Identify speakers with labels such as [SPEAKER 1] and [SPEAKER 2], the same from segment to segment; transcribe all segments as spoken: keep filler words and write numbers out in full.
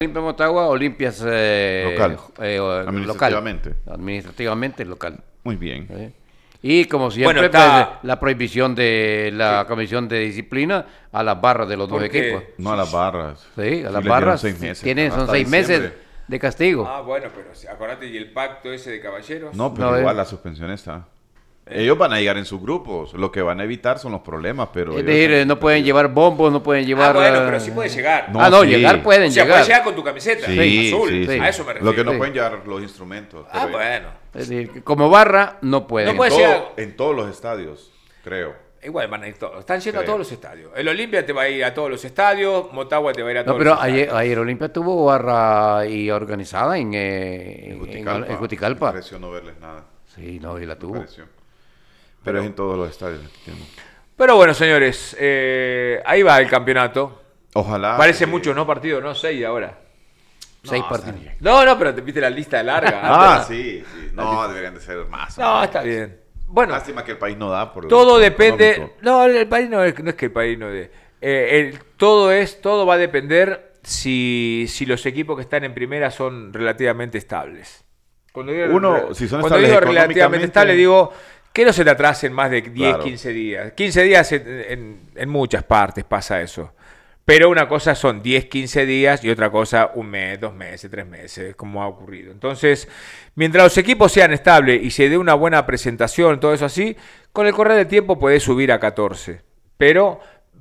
[SPEAKER 1] Olimpia Motagua, Olimpias eh,
[SPEAKER 2] Local.
[SPEAKER 1] eh,
[SPEAKER 2] Administrativamente.
[SPEAKER 1] Local. Administrativamente local.
[SPEAKER 2] Muy bien.
[SPEAKER 1] ¿Eh? Y como siempre,
[SPEAKER 3] Bueno, está-
[SPEAKER 1] pues, la prohibición de la comisión de disciplina a las barras de los dos
[SPEAKER 3] ¿Por qué?
[SPEAKER 1] equipos.
[SPEAKER 2] No a las barras.
[SPEAKER 1] Sí, a
[SPEAKER 2] Sí,
[SPEAKER 1] las
[SPEAKER 2] les
[SPEAKER 1] barras
[SPEAKER 2] dieron seis meses,
[SPEAKER 1] tienen,
[SPEAKER 2] ¿no?
[SPEAKER 1] son
[SPEAKER 2] Hasta
[SPEAKER 1] seis meses
[SPEAKER 2] diciembre.
[SPEAKER 1] de castigo.
[SPEAKER 3] Ah, bueno, pero si- acordate, ¿y el pacto ese de caballeros?
[SPEAKER 2] No, pero
[SPEAKER 1] No,
[SPEAKER 2] igual
[SPEAKER 1] eh.
[SPEAKER 2] la suspensión está. Ellos van a llegar en sus grupos. Lo que van a evitar son los problemas, pero...
[SPEAKER 1] Es
[SPEAKER 2] ellos
[SPEAKER 1] decir,
[SPEAKER 2] están
[SPEAKER 1] eh, no pueden
[SPEAKER 2] suspendidos.
[SPEAKER 1] llevar bombos, no pueden llevar...
[SPEAKER 3] Ah, bueno,
[SPEAKER 1] eh,
[SPEAKER 3] pero sí puede llegar.
[SPEAKER 2] No,
[SPEAKER 1] ah, no,
[SPEAKER 2] sí.
[SPEAKER 1] llegar pueden
[SPEAKER 3] O sea,
[SPEAKER 1] llegar.
[SPEAKER 3] puedes llegar con tu camiseta
[SPEAKER 2] Sí,
[SPEAKER 3] azul.
[SPEAKER 2] sí, sí.
[SPEAKER 3] A eso me refiero.
[SPEAKER 2] Lo que no
[SPEAKER 1] Sí.
[SPEAKER 2] pueden llevar los instrumentos.
[SPEAKER 3] Ah,
[SPEAKER 2] pero
[SPEAKER 3] bueno.
[SPEAKER 1] Es decir, que como barra no pueden.
[SPEAKER 3] No puede
[SPEAKER 2] en,
[SPEAKER 3] ser-
[SPEAKER 2] todo- en todos los estadios, creo.
[SPEAKER 3] Igual van a ir todos. Están yendo a
[SPEAKER 2] Creo.
[SPEAKER 3] todos los estadios. El Olimpia te va a ir a todos los estadios. Motagua te va a ir a
[SPEAKER 1] No,
[SPEAKER 3] todos
[SPEAKER 1] pero
[SPEAKER 3] los
[SPEAKER 1] ayer,
[SPEAKER 3] estadios.
[SPEAKER 1] ayer Olimpia tuvo barra y organizada en, eh, en, en- en
[SPEAKER 2] Me
[SPEAKER 1] Juticalpa.
[SPEAKER 2] pareció no verles nada.
[SPEAKER 1] Sí, no, y la
[SPEAKER 2] Me
[SPEAKER 1] tuvo.
[SPEAKER 2] pareció. Pero es en todos los estadios. entiendo.
[SPEAKER 3] Pero bueno, señores, eh, ahí va el campeonato.
[SPEAKER 2] Ojalá.
[SPEAKER 3] Parece
[SPEAKER 2] eh,
[SPEAKER 3] mucho, ¿no? Partido, ¿no? Seis ahora.
[SPEAKER 1] Seis
[SPEAKER 2] No,
[SPEAKER 1] partidos.
[SPEAKER 2] está bien.
[SPEAKER 3] No, no, pero te viste la lista larga.
[SPEAKER 2] Ah, sí, sí. No, deberían de ser más.
[SPEAKER 3] No, está bien. Bueno,
[SPEAKER 2] Lástima que el país no da por
[SPEAKER 3] todo
[SPEAKER 2] por
[SPEAKER 3] depende.
[SPEAKER 2] económico.
[SPEAKER 3] No, el país no es, no es que el país no dé. Eh, el- todo es, todo va a depender si, si los equipos que están en primera son relativamente estables. Cuando digo,
[SPEAKER 2] Uno, si son
[SPEAKER 3] cuando
[SPEAKER 2] estables
[SPEAKER 3] digo relativamente
[SPEAKER 2] económicamente-
[SPEAKER 3] estable, digo que no se te atrasen más de diez,
[SPEAKER 2] Claro.
[SPEAKER 3] quince días. quince días en, en- en muchas partes pasa eso. Pero una cosa son diez, quince días y otra cosa un mes, dos meses, tres meses, como ha ocurrido. Entonces, mientras los equipos sean estables y se dé una buena presentación, todo eso así, con el correr del tiempo puedes subir a catorce. Pero,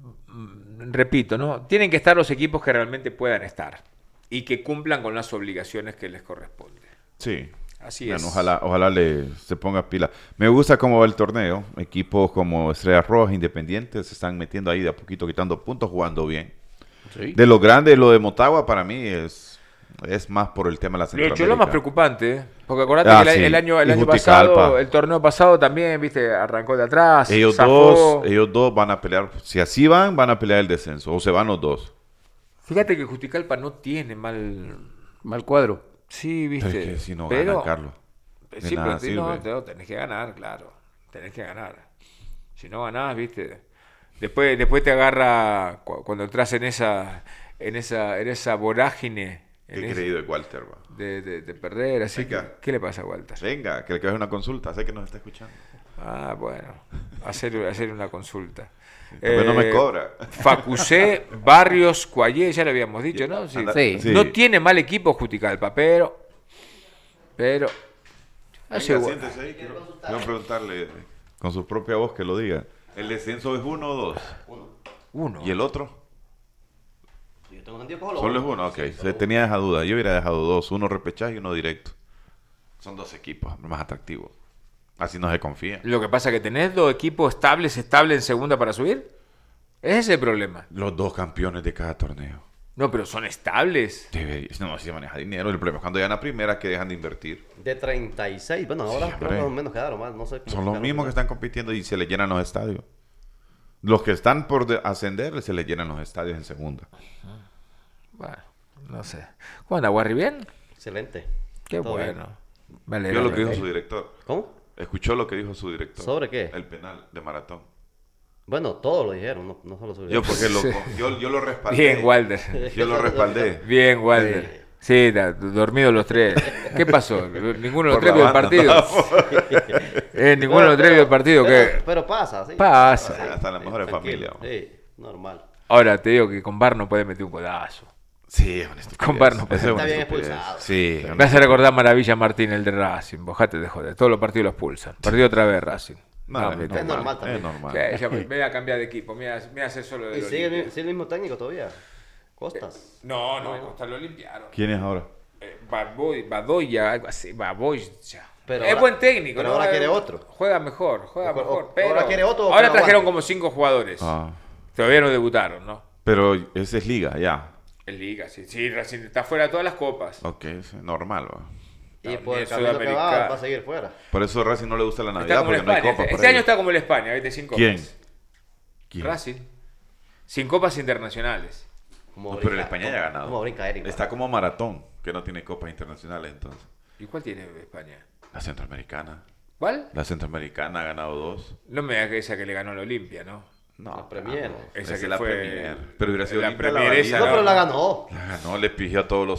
[SPEAKER 3] mm, repito, ¿no? Tienen que estar los equipos que realmente puedan estar y que cumplan con las obligaciones que les corresponden.
[SPEAKER 2] Sí.
[SPEAKER 3] Así
[SPEAKER 2] Bueno,
[SPEAKER 3] es.
[SPEAKER 2] ojalá, ojalá le se ponga pila. Me gusta cómo va el torneo. Equipos como Estrellas Rojas, Independientes, se están metiendo ahí de a poquito, quitando puntos, jugando bien.
[SPEAKER 1] Sí.
[SPEAKER 2] De lo grande, lo de Motagua para mí es, es más por el tema de la
[SPEAKER 3] Lo,
[SPEAKER 2] Centroamérica.
[SPEAKER 3] lo más preocupante, ¿eh? Porque acordate
[SPEAKER 2] Ah,
[SPEAKER 3] que el,
[SPEAKER 2] sí.
[SPEAKER 3] el año, el
[SPEAKER 2] Y
[SPEAKER 3] año
[SPEAKER 2] Juticalpa.
[SPEAKER 3] pasado, el torneo pasado también, viste, arrancó de atrás.
[SPEAKER 2] Ellos
[SPEAKER 3] zafó.
[SPEAKER 2] dos, ellos dos van a pelear. Si así van, van a pelear el descenso. O se van los dos.
[SPEAKER 3] Fíjate que Juticalpa no tiene mal.
[SPEAKER 1] Mal cuadro.
[SPEAKER 3] Sí,
[SPEAKER 2] Pero
[SPEAKER 3] viste.
[SPEAKER 2] es que si no
[SPEAKER 3] pero-
[SPEAKER 2] gana, Carlos. De
[SPEAKER 3] Sí,
[SPEAKER 2] nada
[SPEAKER 3] pero sí, no,
[SPEAKER 2] sirve.
[SPEAKER 3] te- no, tenés que ganar, claro. Tenés que ganar. Si no ganás, viste. Después, después te agarra cu- cuando entras en esa, en esa, en esa vorágine. en
[SPEAKER 2] Qué
[SPEAKER 3] esa-
[SPEAKER 2] creído de Walter, va.
[SPEAKER 3] de, de- de perder, así que.
[SPEAKER 2] Venga.
[SPEAKER 3] ¿Qué le pasa a Walter?
[SPEAKER 2] Venga, que le quede una consulta. Sé que nos está escuchando.
[SPEAKER 3] Ah, bueno. Hacer, hacer una consulta.
[SPEAKER 2] Pero no me
[SPEAKER 3] Eh,
[SPEAKER 2] cobra.
[SPEAKER 3] Facusé, Barrios, Cuayé, ya lo habíamos dicho, ¿no? Sí.
[SPEAKER 2] Anda-
[SPEAKER 1] Sí.
[SPEAKER 2] sí.
[SPEAKER 3] No tiene mal equipo Juticalpa, pero. Pero. hace
[SPEAKER 2] Venga,
[SPEAKER 3] bu-
[SPEAKER 2] siéntese ahí. Quiero, quiero preguntarle con su propia voz que lo diga. ¿El descenso es uno o dos?
[SPEAKER 3] Uno.
[SPEAKER 2] ¿Y el otro?
[SPEAKER 4] Yo tengo entendido que solo
[SPEAKER 2] Solo es
[SPEAKER 4] uno.
[SPEAKER 2] uno, ok.
[SPEAKER 4] Sí,
[SPEAKER 2] Se
[SPEAKER 4] solo
[SPEAKER 2] tenía esa duda. Yo hubiera dejado dos. Uno repechaje y uno directo. Son dos equipos más atractivos. Así no se confía.
[SPEAKER 3] Lo que pasa es que tenés dos equipos estables, estables en segunda para subir. Ese es el problema.
[SPEAKER 2] Los dos campeones de cada torneo.
[SPEAKER 3] No, pero son estables.
[SPEAKER 2] Debería- No, si se maneja dinero. El problema es cuando llegan a primera que dejan de invertir.
[SPEAKER 4] De treinta y seis. Bueno, ahora
[SPEAKER 2] Sí,
[SPEAKER 4] creo
[SPEAKER 2] hombre.
[SPEAKER 4] que los menos quedaron más. No sé cómo
[SPEAKER 2] Son los
[SPEAKER 4] quedaron,
[SPEAKER 2] mismos que
[SPEAKER 4] ¿no?
[SPEAKER 2] están compitiendo y se les llenan los estadios. Los que están por de- ascender se les llenan los estadios en segunda.
[SPEAKER 3] Bueno, no sé. ¿Cómo anda, Warri? ¿Bien?
[SPEAKER 4] Excelente.
[SPEAKER 3] Qué
[SPEAKER 4] Todo bien.
[SPEAKER 3] bueno. Me
[SPEAKER 2] Vio
[SPEAKER 3] alegro,
[SPEAKER 2] lo que
[SPEAKER 3] me
[SPEAKER 2] dijo su
[SPEAKER 3] alegro.
[SPEAKER 2] director.
[SPEAKER 4] ¿Cómo?
[SPEAKER 2] Escuchó lo que dijo su director.
[SPEAKER 4] ¿Sobre qué?
[SPEAKER 2] El penal de maratón.
[SPEAKER 4] Bueno, todos lo dijeron, no, no solo sobre
[SPEAKER 2] Yo porque lo,
[SPEAKER 3] Sí.
[SPEAKER 2] yo, yo lo respaldé.
[SPEAKER 3] Bien, Walter.
[SPEAKER 2] Yo lo respaldé.
[SPEAKER 3] Bien, Walter. Sí, da- dormidos los tres. ¿Qué pasó? Ninguno de los
[SPEAKER 2] Por
[SPEAKER 3] tres
[SPEAKER 2] la
[SPEAKER 3] vio el
[SPEAKER 2] banda,
[SPEAKER 3] partido.
[SPEAKER 2] andaba.
[SPEAKER 3] Eh, ninguno de los tres vio el partido.
[SPEAKER 4] Pero,
[SPEAKER 3] ¿Qué?
[SPEAKER 4] pero pasa, sí.
[SPEAKER 3] Pasa.
[SPEAKER 4] Sí,
[SPEAKER 2] Hasta las mejores
[SPEAKER 4] tranquilo,
[SPEAKER 2] familias.
[SPEAKER 4] Sí, normal.
[SPEAKER 3] Ahora te digo que con Bar no puede meter un codazo.
[SPEAKER 2] Sí, es una estupidez.
[SPEAKER 3] Con Bar no puede.
[SPEAKER 2] Eso es una
[SPEAKER 4] Está bien
[SPEAKER 2] estupidez.
[SPEAKER 4] expulsado.
[SPEAKER 2] Sí.
[SPEAKER 3] Me hace recordar Maravilla Martín, el de Racing. Bojate de joder. Todos los partidos los pulsan. Partido otra vez Racing.
[SPEAKER 2] No,
[SPEAKER 3] No,
[SPEAKER 2] es,
[SPEAKER 3] me-
[SPEAKER 4] Es normal también.
[SPEAKER 2] Es normal.
[SPEAKER 3] Que ya me voy a cambiar de equipo. Me voy a hacer solo de
[SPEAKER 4] ¿Y
[SPEAKER 3] los
[SPEAKER 4] sigue, el mi-
[SPEAKER 3] limpios.
[SPEAKER 4] sigue el mismo técnico todavía? ¿Costas?
[SPEAKER 3] No, no, Costa lo limpiaron.
[SPEAKER 2] ¿Quién es ahora?
[SPEAKER 3] Eh, Baboy- Badoya, algo así. Baboya.
[SPEAKER 4] Pero
[SPEAKER 3] es
[SPEAKER 4] ahora-
[SPEAKER 3] buen técnico.
[SPEAKER 4] pero
[SPEAKER 3] ¿no?
[SPEAKER 4] ahora quiere otro.
[SPEAKER 3] Juega mejor, juega
[SPEAKER 4] O-
[SPEAKER 3] mejor.
[SPEAKER 4] o-
[SPEAKER 3] Pero
[SPEAKER 4] ahora quiere otro o
[SPEAKER 3] ahora
[SPEAKER 4] que
[SPEAKER 3] trajeron
[SPEAKER 4] aguante.
[SPEAKER 3] como cinco jugadores.
[SPEAKER 2] Ah.
[SPEAKER 3] Todavía no debutaron, ¿no?
[SPEAKER 2] Pero esa es liga, ya.
[SPEAKER 3] En Liga, sí. Sí, Racing está fuera de todas las copas.
[SPEAKER 2] Ok, es normal. ¿va?
[SPEAKER 4] Y
[SPEAKER 3] No,
[SPEAKER 4] por
[SPEAKER 3] ni
[SPEAKER 4] el camino que va,
[SPEAKER 3] Sudamericana.
[SPEAKER 4] va a seguir fuera.
[SPEAKER 2] Por eso Racing no le gusta la
[SPEAKER 3] Está
[SPEAKER 2] Navidad,
[SPEAKER 3] como en
[SPEAKER 2] porque no hay
[SPEAKER 3] España.
[SPEAKER 2] copa.
[SPEAKER 3] Este,
[SPEAKER 2] para
[SPEAKER 3] este año
[SPEAKER 2] ellos.
[SPEAKER 3] está como en España, ¿viste? Sin copas.
[SPEAKER 2] ¿Quién? ¿Quién?
[SPEAKER 3] Racing. Sin copas internacionales.
[SPEAKER 4] Como
[SPEAKER 2] No, pero el
[SPEAKER 4] brinca-
[SPEAKER 2] España ya ha
[SPEAKER 4] como-
[SPEAKER 2] ganado.
[SPEAKER 4] Como brinca Eric.
[SPEAKER 2] Está como Maratón, que no tiene copas internacionales entonces.
[SPEAKER 3] ¿Y cuál tiene España?
[SPEAKER 2] La Centroamericana.
[SPEAKER 3] ¿Cuál?
[SPEAKER 2] La Centroamericana ha ganado dos.
[SPEAKER 3] No me digas que esa que le ganó la Olimpia, ¿no?
[SPEAKER 2] No,
[SPEAKER 4] La Premier.
[SPEAKER 2] claro,
[SPEAKER 3] Esa
[SPEAKER 2] esa
[SPEAKER 3] que
[SPEAKER 2] es la
[SPEAKER 3] fue-
[SPEAKER 2] Premier. Pero hubiera sido
[SPEAKER 3] la
[SPEAKER 2] limpia
[SPEAKER 3] Premier esa.
[SPEAKER 2] valida.
[SPEAKER 4] No, pero la ganó.
[SPEAKER 2] La ganó, le pigió a todos los